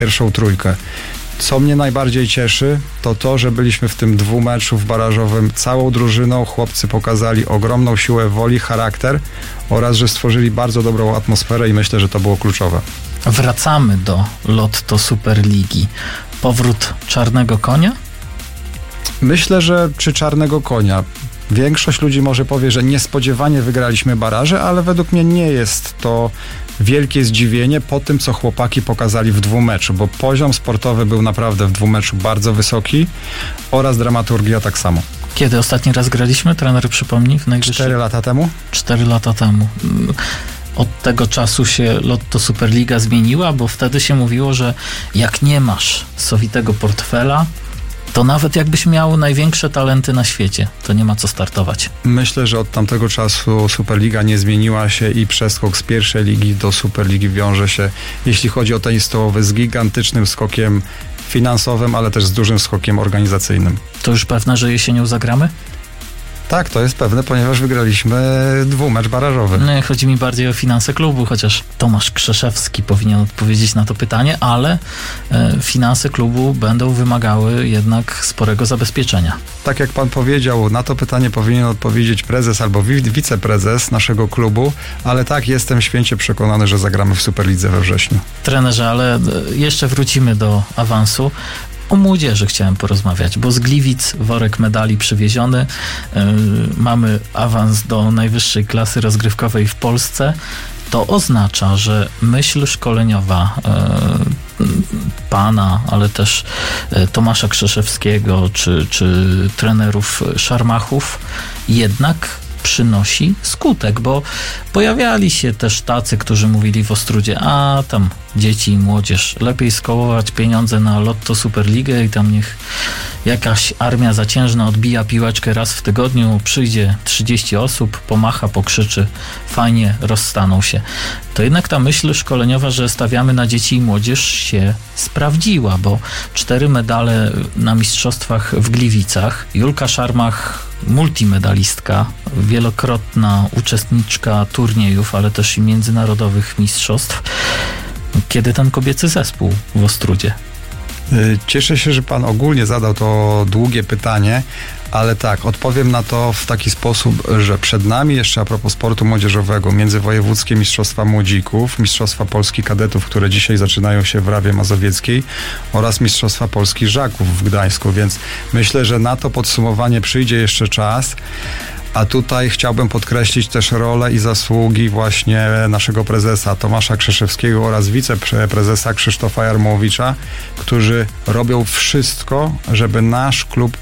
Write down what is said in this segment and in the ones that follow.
pierwszą trójkę. Co mnie najbardziej cieszy, to to, że byliśmy w tym dwumeczu barażowym całą drużyną. Chłopcy pokazali ogromną siłę woli, charakter oraz, że stworzyli bardzo dobrą atmosferę i myślę, że to było kluczowe. Wracamy do Lotto Superligi. Powrót czarnego konia? Myślę, że czy czarnego konia. Większość ludzi może powie, że niespodziewanie wygraliśmy baraże, ale według mnie nie jest to wielkie zdziwienie po tym, co chłopaki pokazali w dwumeczu, bo poziom sportowy był naprawdę w dwumeczu bardzo wysoki oraz dramaturgia tak samo. Kiedy ostatni raz graliśmy? Trener przypomni? 4 lata temu? 4 lata temu. Od tego czasu się Lotto Superliga zmieniła, bo wtedy się mówiło, że jak nie masz sowitego portfela, to nawet jakbyś miał największe talenty na świecie, to nie ma co startować. Myślę, że od tamtego czasu Superliga nie zmieniła się i przeskok z pierwszej ligi do Superligi wiąże się, jeśli chodzi o tenis stołowy, z gigantycznym skokiem finansowym, ale też z dużym skokiem organizacyjnym. To już pewne, że jesienią zagramy? Tak, to jest pewne, ponieważ wygraliśmy dwumecz barażowy. Nie, chodzi mi bardziej o finanse klubu, chociaż Tomasz Krzeszewski powinien odpowiedzieć na to pytanie, ale finanse klubu będą wymagały jednak sporego zabezpieczenia. Tak jak pan powiedział, na to pytanie powinien odpowiedzieć prezes albo wiceprezes naszego klubu, ale tak, jestem święcie przekonany, że zagramy w Superlidze we wrześniu. Trenerze, ale jeszcze wrócimy do awansu. O młodzieży chciałem porozmawiać, bo z Gliwic worek medali przywieziony. Mamy awans do najwyższej klasy rozgrywkowej w Polsce. To oznacza, że myśl szkoleniowa pana, ale też Tomasza Krzeszewskiego czy trenerów Szarmachów jednak przynosi skutek, bo pojawiali się też tacy, którzy mówili w Ostródzie, a tam dzieci i młodzież, lepiej skołować pieniądze na Lotto Superligę i tam niech jakaś armia zaciężna odbija piłeczkę raz w tygodniu, przyjdzie 30 osób, pomacha, pokrzyczy, fajnie, rozstaną się. To jednak ta myśl szkoleniowa, że stawiamy na dzieci i młodzież się sprawdziła, bo 4 medale na mistrzostwach w Gliwicach. Julka Szarmach, multimedalistka, wielokrotna uczestniczka turniejów, ale też i międzynarodowych mistrzostw. Kiedy ten kobiecy zespół w Ostródzie? Cieszę się, że pan ogólnie zadał to długie pytanie, ale tak, odpowiem na to w taki sposób, że przed nami jeszcze a propos sportu młodzieżowego międzywojewódzkie mistrzostwa młodzików, mistrzostwa Polski kadetów, które dzisiaj zaczynają się w Rawie Mazowieckiej oraz mistrzostwa Polski żaków w Gdańsku, więc myślę, że na to podsumowanie przyjdzie jeszcze czas. A tutaj chciałbym podkreślić też rolę i zasługi właśnie naszego prezesa Tomasza Krzeszewskiego oraz wiceprezesa Krzysztofa Jarmołowicza, którzy robią wszystko, żeby nasz klub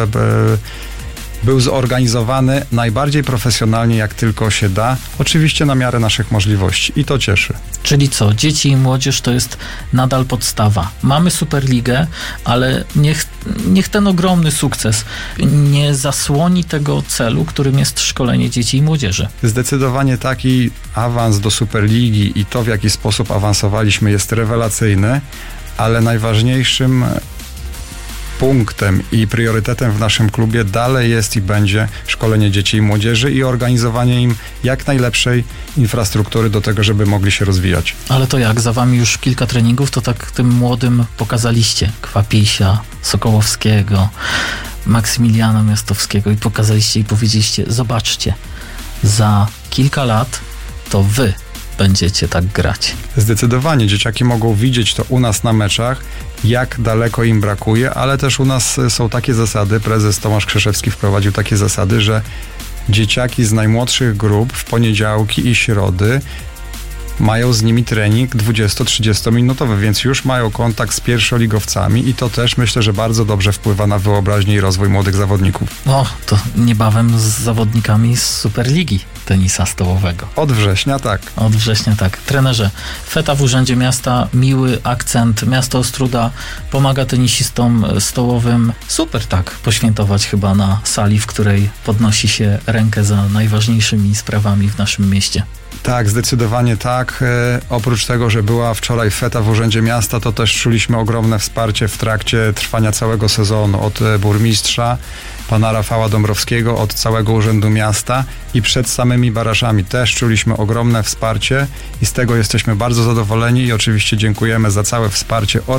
był zorganizowany najbardziej profesjonalnie, jak tylko się da. Oczywiście na miarę naszych możliwości i to cieszy. Czyli co? Dzieci i młodzież to jest nadal podstawa. Mamy Superligę, ale niech ten ogromny sukces nie zasłoni tego celu, którym jest szkolenie dzieci i młodzieży. Zdecydowanie taki awans do Superligi i to, w jaki sposób awansowaliśmy, jest rewelacyjny, ale najważniejszym punktem i priorytetem w naszym klubie dalej jest i będzie szkolenie dzieci i młodzieży i organizowanie im jak najlepszej infrastruktury do tego, żeby mogli się rozwijać. Ale to jak? Za wami już kilka treningów, to tak tym młodym pokazaliście Kwapisia, Sokołowskiego, Maksymiliana Miastowskiego i pokazaliście i powiedzieliście, zobaczcie, za kilka lat to wy będziecie tak grać. Zdecydowanie dzieciaki mogą widzieć to u nas na meczach, jak daleko im brakuje, ale też u nas są takie zasady, prezes Tomasz Krzeszewski wprowadził takie zasady, że dzieciaki z najmłodszych grup w poniedziałki i środy mają z nimi trening 20-30 minutowy, więc już mają kontakt z pierwszoligowcami i to też myślę, że bardzo dobrze wpływa na wyobraźnię i rozwój młodych zawodników. O, to niebawem z zawodnikami z Superligi tenisa stołowego. Od września tak. Od września tak. Trenerze, feta w Urzędzie Miasta, miły akcent. Miasto Ostróda pomaga tenisistom stołowym. Super tak poświętować chyba na sali, w której podnosi się rękę za najważniejszymi sprawami w naszym mieście. Tak, zdecydowanie tak. Oprócz tego, że była wczoraj feta w Urzędzie Miasta, to też czuliśmy ogromne wsparcie w trakcie trwania całego sezonu od burmistrza, pana Rafała Dąbrowskiego, od całego Urzędu Miasta i przed samymi samymi barażami też czuliśmy ogromne wsparcie i z tego jesteśmy bardzo zadowoleni i oczywiście dziękujemy za całe wsparcie